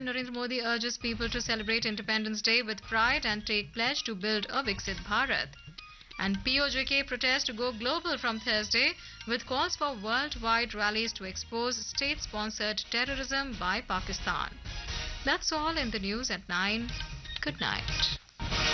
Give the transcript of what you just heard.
Narendra Modi urges people to celebrate Independence Day with pride and take pledge to build a Viksit Bharat. And POJK protest to go global from Thursday with calls for worldwide rallies to expose state-sponsored terrorism by Pakistan. That's all in the news at 9. Good night.